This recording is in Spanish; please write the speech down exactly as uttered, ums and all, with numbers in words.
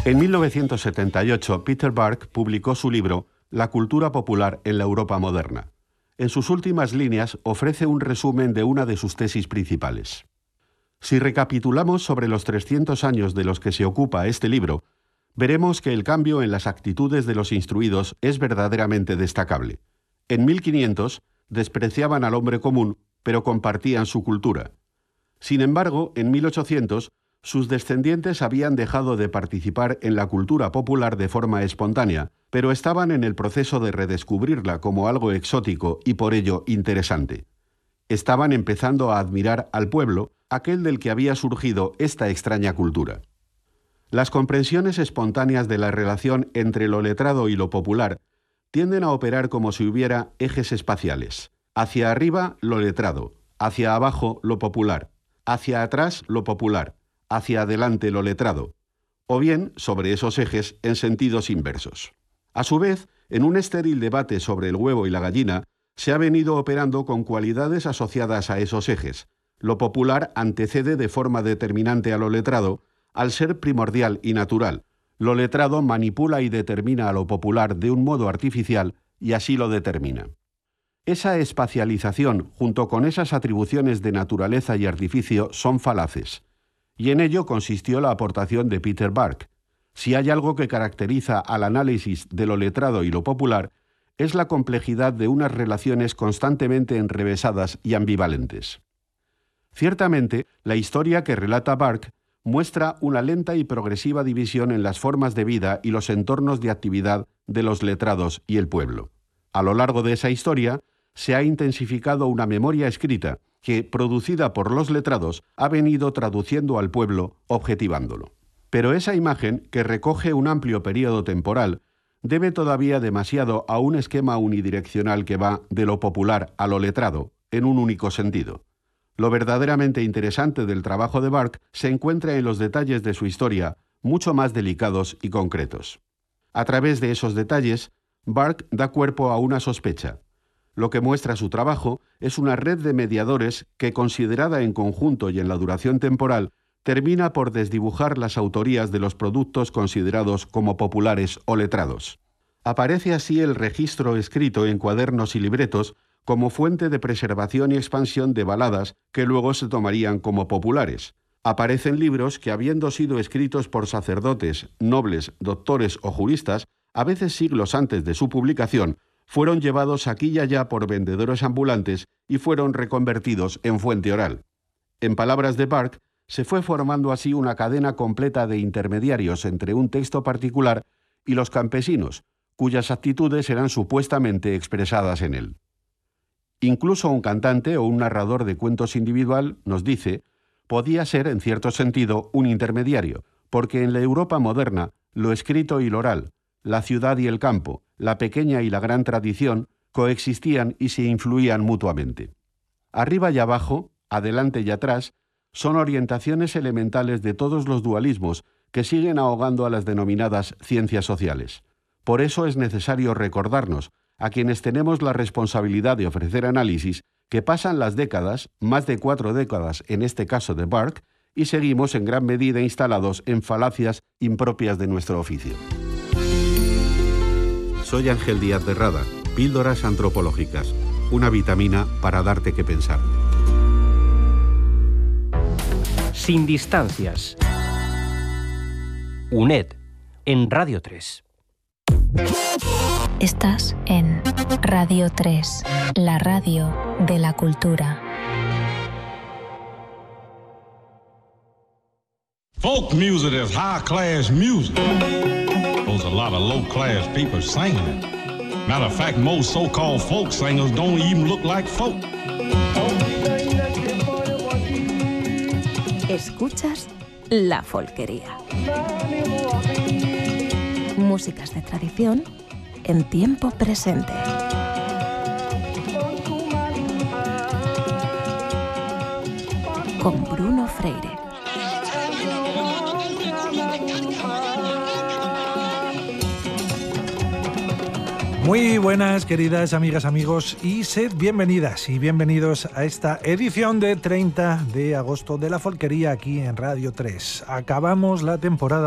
En mil novecientos setenta y ocho, Peter Burke publicó su libro La cultura popular en la Europa moderna. En sus últimas líneas ofrece un resumen de una de sus tesis principales. Si recapitulamos sobre los trescientos años de los que se ocupa este libro, veremos que el cambio en las actitudes de los instruidos es verdaderamente destacable. En mil quinientos despreciaban al hombre común, pero compartían su cultura. Sin embargo, en mil ochocientos, sus descendientes habían dejado de participar en la cultura popular de forma espontánea, pero estaban en el proceso de redescubrirla como algo exótico y por ello interesante. Estaban empezando a admirar al pueblo, aquel del que había surgido esta extraña cultura. Las comprensiones espontáneas de la relación entre lo letrado y lo popular tienden a operar como si hubiera ejes espaciales. Hacia arriba, lo letrado; hacia abajo, lo popular; hacia atrás, lo popular; hacia adelante, lo letrado; o bien, sobre esos ejes, en sentidos inversos. A su vez, en un estéril debate sobre el huevo y la gallina, se ha venido operando con cualidades asociadas a esos ejes. Lo popular antecede de forma determinante a lo letrado, al ser primordial y natural. Lo letrado manipula y determina a lo popular de un modo artificial y así lo determina. Esa espacialización, junto con esas atribuciones de naturaleza y artificio, son falaces. Y en ello consistió la aportación de Peter Burke. Si hay algo que caracteriza al análisis de lo letrado y lo popular, es la complejidad de unas relaciones constantemente enrevesadas y ambivalentes. Ciertamente, la historia que relata Burke muestra una lenta y progresiva división en las formas de vida y los entornos de actividad de los letrados y el pueblo. A lo largo de esa historia, se ha intensificado una memoria escrita que, producida por los letrados, ha venido traduciendo al pueblo, objetivándolo. Pero esa imagen, que recoge un amplio periodo temporal, debe todavía demasiado a un esquema unidireccional que va de lo popular a lo letrado, en un único sentido. Lo verdaderamente interesante del trabajo de Burke se encuentra en los detalles de su historia, mucho más delicados y concretos. A través de esos detalles, Burke da cuerpo a una sospecha. Lo que muestra su trabajo es una red de mediadores que, considerada en conjunto y en la duración temporal, termina por desdibujar las autorías de los productos considerados como populares o letrados. Aparece así el registro escrito en cuadernos y libretos como fuente de preservación y expansión de baladas que luego se tomarían como populares. Aparecen libros que, habiendo sido escritos por sacerdotes, nobles, doctores o juristas, a veces siglos antes de su publicación, fueron llevados aquí y allá por vendedores ambulantes y fueron reconvertidos en fuente oral. En palabras de Burke, se fue formando así una cadena completa de intermediarios entre un texto particular y los campesinos, cuyas actitudes eran supuestamente expresadas en él. Incluso un cantante o un narrador de cuentos individual, nos dice, podía ser, en cierto sentido, un intermediario, porque en la Europa moderna, lo escrito y lo oral, la ciudad y el campo, la pequeña y la gran tradición, coexistían y se influían mutuamente. Arriba y abajo, adelante y atrás, son orientaciones elementales de todos los dualismos que siguen ahogando a las denominadas ciencias sociales. Por eso es necesario recordarnos, a quienes tenemos la responsabilidad de ofrecer análisis, que pasan las décadas, más de cuatro décadas en este caso de Burke, y seguimos en gran medida instalados en falacias impropias de nuestro oficio. Soy Ángel Díaz de Rada, Píldoras Antropológicas, una vitamina para darte que pensar. Sin distancias. U N E D, en Radio tres. Estás en Radio tres, la radio de la cultura. Folk music is high class music. There's a lot of low class people singing it. Matter of fact, most so-called folk singers don't even look like folk. Escuchas La Folquería. Músicas de tradición en tiempo presente. Con Bruno Freire. Muy buenas, queridas amigas, amigos, y sed bienvenidas y bienvenidos a esta edición de treinta de agosto de La Folquería aquí en Radio tres. Acabamos la temporada